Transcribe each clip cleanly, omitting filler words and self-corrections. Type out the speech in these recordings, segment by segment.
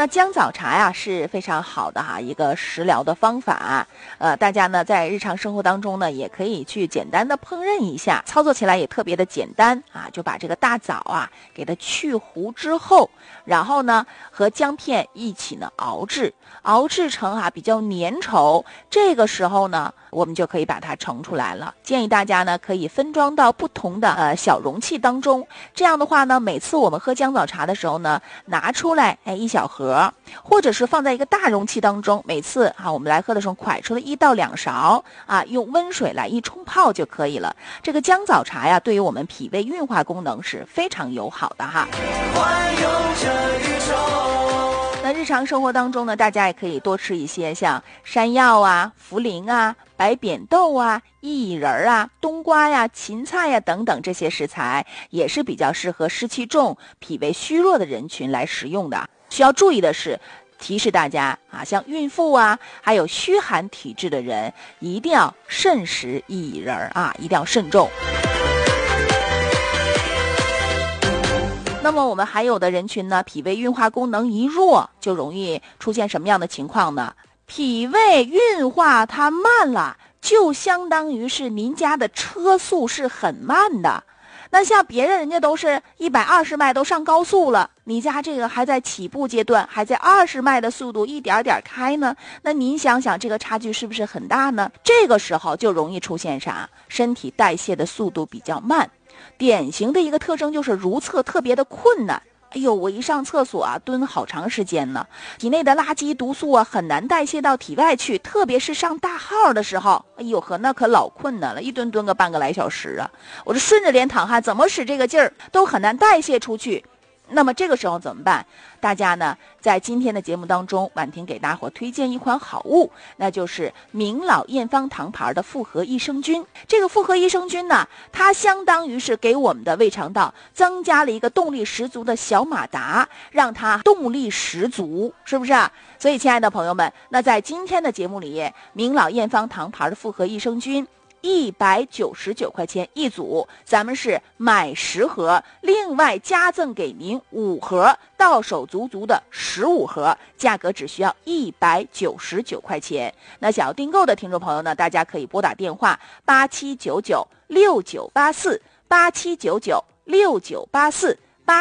那姜枣茶呀是非常好的一个食疗的方法，大家呢在日常生活当中呢也可以去简单的烹饪一下，操作起来也特别的简单就把这个大枣给它去核之后，然后呢和姜片一起呢熬制成比较粘稠，这个时候呢我们就可以把它盛出来了。建议大家呢可以分装到不同的小容器当中，这样的话呢每次我们喝姜枣茶的时候呢拿出来一小盒，或者是放在一个大容器当中，每次我们来喝的时候蒯出了1到2勺用温水来一冲泡就可以了。这个姜枣茶呀对于我们脾胃运化功能是非常友好的那日常生活当中呢，大家也可以多吃一些像山药茯苓白扁豆薏仁冬瓜芹菜等等，这些食材也是比较适合湿气重、脾胃虚弱的人群来食用的。需要注意的是，提示大家像孕妇还有虚寒体质的人，一定要慎食薏仁一定要慎重。那么我们还有的人群呢，脾胃运化功能一弱，就容易出现什么样的情况呢？脾胃运化它慢了，就相当于是您家的车速是很慢的。那像别人家都是120迈都上高速了，你家这个还在起步阶段，还在20迈的速度一点点开呢，那您想想这个差距是不是很大呢？这个时候就容易出现啥？身体代谢的速度比较慢，典型的一个特征就是如厕特别的困难。我一上厕所蹲好长时间呢，体内的垃圾毒素很难代谢到体外去，特别是上大号的时候，那可老困难了，一蹲个半个来小时我这顺着脸淌汗，怎么使这个劲儿都很难代谢出去。那么这个时候怎么办？大家呢在今天的节目当中，婉婷给大伙推荐一款好物，那就是明老验方堂牌的复合益生菌。这个复合益生菌呢，它相当于是给我们的胃肠道增加了一个动力十足的小马达，让它动力十足，是不是所以亲爱的朋友们，那在今天的节目里，明老验方堂牌的复合益生菌199块钱一组，咱们是买10盒，另外加赠给您5盒，到手足足的15盒，价格只需要199块钱。那想要订购的听众朋友呢，大家可以拨打电话87996984 87996984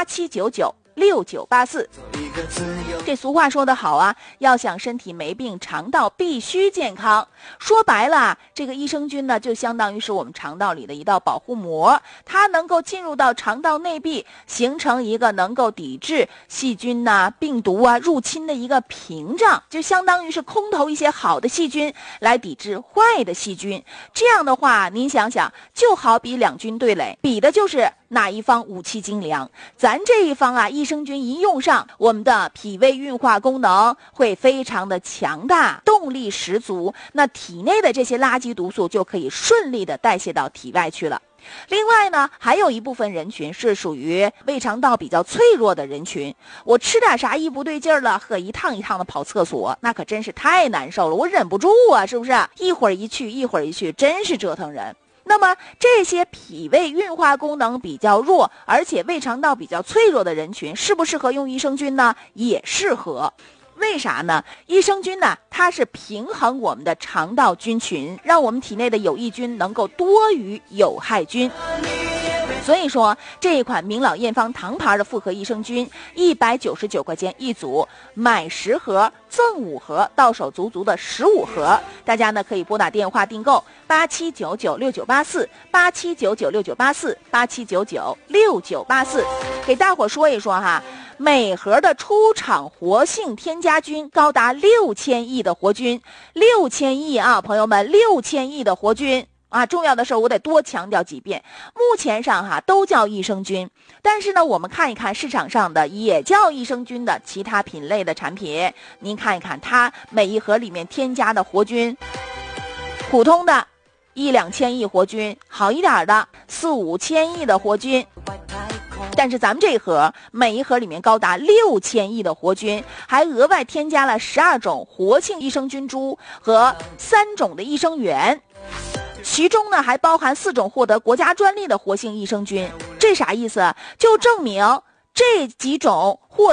87996984。这俗话说得好要想身体没病，肠道必须健康。说白了，这个益生菌呢，就相当于是我们肠道里的一道保护膜，它能够进入到肠道内壁，形成一个能够抵制细菌病毒入侵的一个屏障，就相当于是空投一些好的细菌来抵制坏的细菌。这样的话，您想想，就好比两军对垒，比的就是哪一方武器精良。咱这一方益生菌一用上，我们的脾胃运化功能会非常的强大，动力十足，那体内的这些垃圾毒素就可以顺利的代谢到体外去了。另外呢，还有一部分人群是属于胃肠道比较脆弱的人群，我吃点啥一不对劲儿了，喝一趟一趟的跑厕所，那可真是太难受了，我忍不住是不是？一会儿一去一会儿一去，真是折腾人。那么这些脾胃运化功能比较弱，而且胃肠道比较脆弱的人群，适不适合用益生菌呢？也适合。为啥呢？益生菌呢，它是平衡我们的肠道菌群，让我们体内的有益菌能够多于有害菌。所以说，这一款明老验方堂牌的复合益生菌199块钱一组，买10盒赠5盒，到手足足的15盒。大家呢可以拨打电话订购87996984 87996984 87996984。给大伙说一说每盒的出厂活性添加菌高达6000亿的活菌，6000亿朋友们，6000亿的活菌。重要的是我得多强调几遍，目前上都叫益生菌，但是呢我们看一看市场上的也叫益生菌的其他品类的产品，您看一看它每一盒里面添加的活菌，普通的1-2千亿活菌，好一点的4-5千亿的活菌，但是咱们这一盒每一盒里面高达6000亿的活菌，还额外添加了12种活性益生菌株和3种的益生元，其中呢还包含4种获得国家专利的活性益生菌。这啥意思？就证明这几种获